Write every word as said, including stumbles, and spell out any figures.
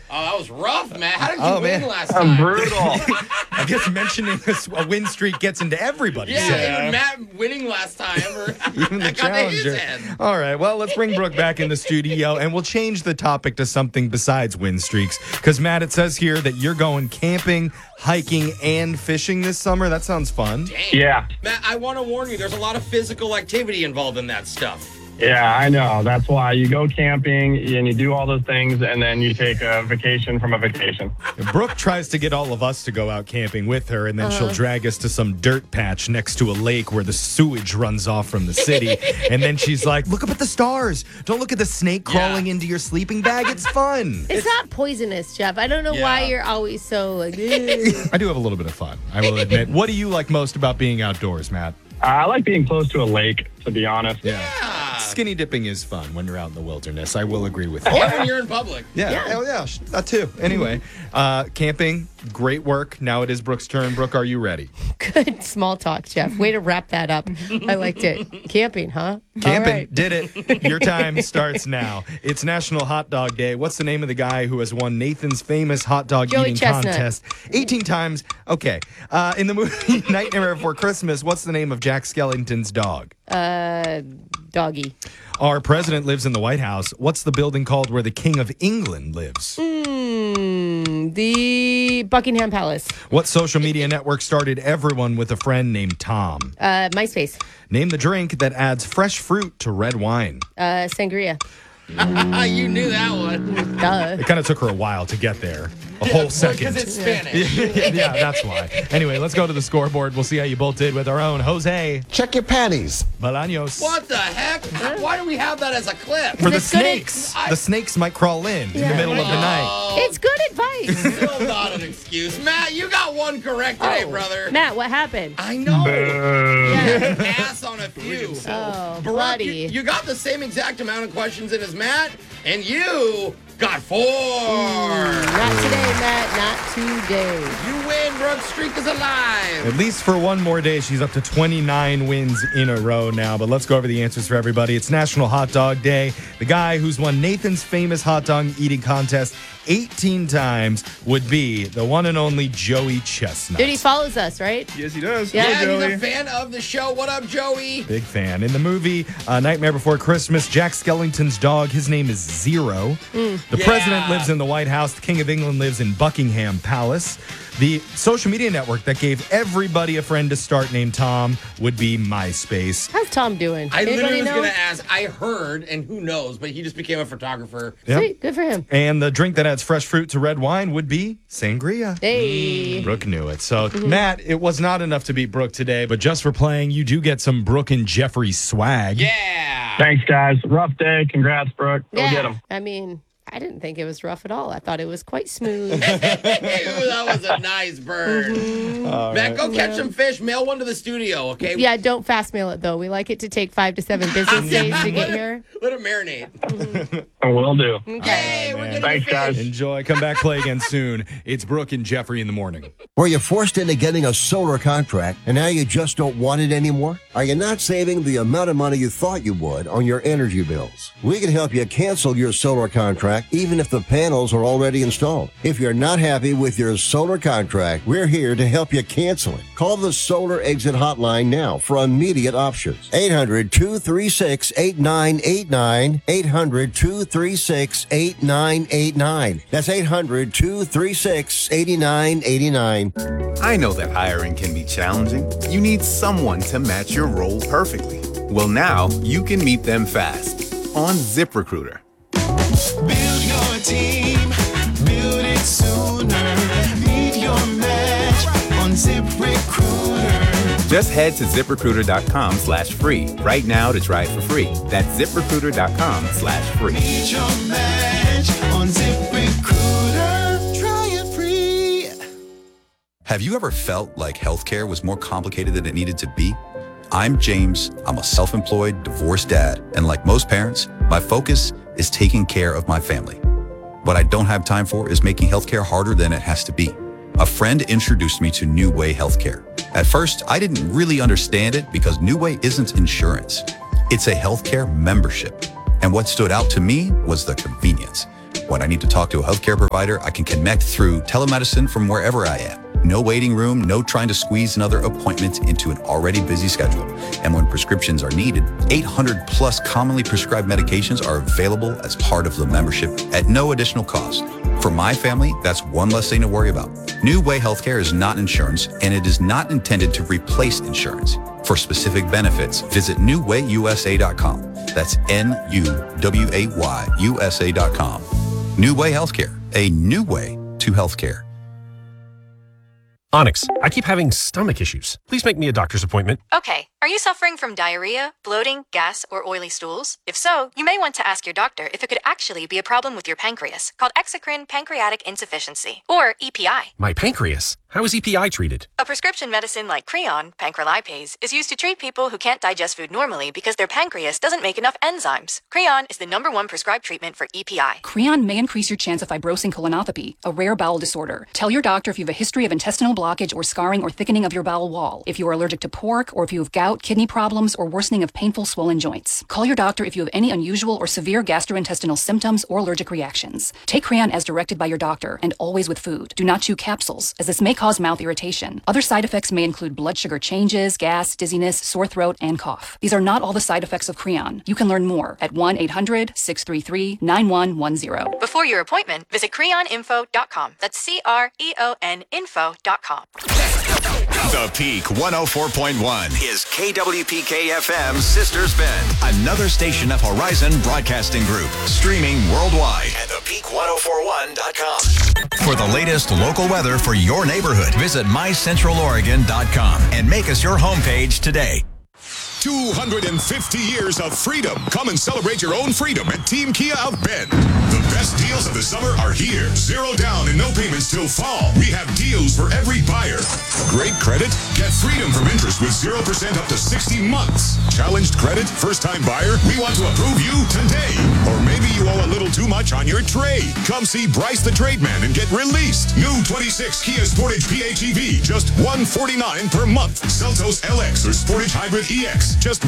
Oh, that was rough, man. How did you Oh, win man. last I'm time? brutal. I guess mentioning this, a win streak gets into everybody's Yeah, head. even Matt winning last time. Or Even the that got to his challenger. head. All right, well, let's bring Brooke back in the studio, and we'll change the topic to something besides win streaks. Because, Matt, it says here that you're going camping, hiking, and fishing this summer. That sounds fun. Dang. Yeah. Matt, I want to warn you, there's a lot of physical activity involved in that stuff. Yeah, I know. That's why you go camping and you do all those things, and then you take a vacation from a vacation. Brooke tries to get all of us to go out camping with her, and then she'll drag us to some dirt patch next to a lake where the sewage runs off from the city. And then she's like, look up at the stars. Don't look at the snake crawling Yeah. into your sleeping bag. It's fun. It's not poisonous, Jeff. I don't know why Yeah. you're always so like. "Ugh." I do have a little bit of fun, I will admit. What do you like most about being outdoors, Matt? Uh, I like being close to a lake, to be honest. Yeah. Yeah. Skinny dipping is fun when you're out in the wilderness. I will agree with you. Or when you're in public. Yeah, Yeah. hell yeah, sh- that too. Anyway, uh, camping, great work. Now it is Brooke's turn. Brooke, are you ready? Good small talk, Jeff. Way to wrap that up. I liked it. Camping, huh? Camping, All right. did it. Your time starts now. It's National Hot Dog Day. What's the name of the guy who has won Nathan's famous hot dog Joey eating Chestnut. contest eighteen times? Okay. Uh, in the movie Nightmare Before Christmas, what's the name of Jack Skellington's dog? Uh, doggy. Our president lives in the White House. What's the building called where the King of England lives? Hmm. The Buckingham Palace. What social media network started everyone with a friend named Tom? Uh, MySpace. Name the drink that adds fresh fruit to red wine. Uh, sangria. You knew that one. Duh. It kind of took her a while to get there. A whole second. Because it's Spanish. Yeah, that's why. Anyway, let's go to the scoreboard. We'll see how you both did with our own Jose Check your panties. Bolaños. What the heck? Why do we have that as a clip? For the It's good at- snakes. The snakes might crawl in in the Yeah. middle of the night. It's good advice. Still not an excuse. Matt, you got one correct today, brother. Matt, what happened? I know. Boo. Yeah, pass on a few. Oh, Brooke, bloody. you, you got the same exact amount of questions in as Matt, and you got four. Not today, Matt. Not today. You win. Brooke's streak is alive. At least for one more day, she's up to twenty-nine wins in a row now. But let's go over the answers for everybody. It's National Hot Dog Day. The guy who's won Nathan's famous hot dog eating contest eighteen times would be the one and only Joey Chestnut. Dude, he follows us, right? Yes, he does. Yeah, Yeah, Joey. he's a fan of the show. What up, Joey? Big fan. In the movie uh, Nightmare Before Christmas, Jack Skellington's dog, his name is Zero. The Yeah. president lives in the White House. The King of England lives in Buckingham Palace. The social media network that gave everybody a friend to start named Tom would be MySpace. How's Tom doing? I literally Anybody was know? going to ask. I heard, and who knows, but he just became a photographer. Yep. Sweet. Good for him. And the drink that adds fresh fruit to red wine would be sangria. Hey. Brooke knew it. So, Matt, it was not enough to beat Brooke today, but just for playing, you do get some Brooke and Jeffrey swag. Yeah. Thanks, guys. Rough day. Congrats, Brooke. Go Yeah. get him. I mean, I didn't think it was rough at all. I thought it was quite smooth. Ew, that was a nice bird. Matt, go catch some fish. Mail one to the studio, okay? Yeah, don't fast mail it though. We like it to take five to seven business days to get here. Let it marinate. Will do. Hey, we're getting Thanks, the fish. guys. Enjoy. Come back, play again soon. It's Brooke and Jeffrey in the morning. Were you forced into getting a solar contract and now you just don't want it anymore? Are you not saving the amount of money you thought you would on your energy bills? We can help you cancel your solar contract even if the panels are already installed. If you're not happy with your solar contract, we're here to help you cancel it. Call the Solar Exit Hotline now for immediate options. eight hundred, two three six, eight nine eight nine. eight hundred, two three six, eight nine eight nine. That's eight hundred, two three six, eight nine eight nine. I know that hiring can be challenging. You need someone to match your role perfectly. Well, now you can meet them fast on ZipRecruiter. Build your team, build it sooner. Meet your match on ZipRecruiter. Just head to ZipRecruiter.com slash free right now to try it for free. That's ZipRecruiter.com slash free. Meet your match on ZipRecruiter. Try it free. Have you ever felt like healthcare was more complicated than it needed to be? I'm James. I'm a self-employed, divorced dad. And like most parents, my focus is taking care of my family. What I don't have time for is making healthcare harder than it has to be. A friend introduced me to New Way Healthcare. At first, I didn't really understand it because New Way isn't insurance. It's a healthcare membership. And what stood out to me was the convenience. When I need to talk to a healthcare provider, I can connect through telemedicine from wherever I am. No waiting room, no trying to squeeze another appointment into an already busy schedule. And when prescriptions are needed, eight hundred plus commonly prescribed medications are available as part of the membership at no additional cost. For my family, that's one less thing to worry about. New Way Healthcare is not insurance, and it is not intended to replace insurance. For specific benefits, visit new way U S A dot com. That's N U W A Y U S A dot com. New Way Healthcare, a new way to healthcare. Onyx, I keep having stomach issues. Please make me a doctor's appointment. Okay. Are you suffering from diarrhea, bloating, gas, or oily stools? If so, you may want to ask your doctor if it could actually be a problem with your pancreas, called exocrine pancreatic insufficiency, or E P I. My pancreas? How is E P I treated? A prescription medicine like Creon, pancrelipase, is used to treat people who can't digest food normally because their pancreas doesn't make enough enzymes. Creon is the number one prescribed treatment for E P I. Creon may increase your chance of fibrosing colonopathy, a rare bowel disorder. Tell your doctor if you have a history of intestinal blockage or scarring or thickening of your bowel wall, if you are allergic to pork, or if you have gout, kidney problems, or worsening of painful swollen joints. Call your doctor if you have any unusual or severe gastrointestinal symptoms or allergic reactions. Take Creon as directed by your doctor, and always with food. Do not chew capsules, as this may cause mouth irritation. Other side effects may include blood sugar changes, gas, dizziness, sore throat, and cough. These are not all the side effects of Creon. You can learn more at one eight hundred six three three nine one one zero. Before your appointment, visit creon info dot com. That's C R E O N info dot com. The Peak one oh four point one is K W P K F M's Sisters Bend, another station of Horizon Broadcasting Group, streaming worldwide at the peak ten forty-one dot com. For the latest local weather for your neighborhood, visit my central oregon dot com and make us your homepage today. two hundred fifty years of freedom. Come and celebrate your own freedom at Team Kia of Bend. The best deals of the summer are here. Zero down and no payments till fall. We have deals for every buyer. Great credit? Get freedom from interest with zero percent up to sixty months. Challenged credit? First time buyer? We want to approve you today. Or maybe you owe a little too much on your trade. Come see Bryce the Trade Man and get released. New twenty-six Kia Sportage P H E V, just one hundred forty-nine dollars per month. Seltos L X or Sportage Hybrid E X, just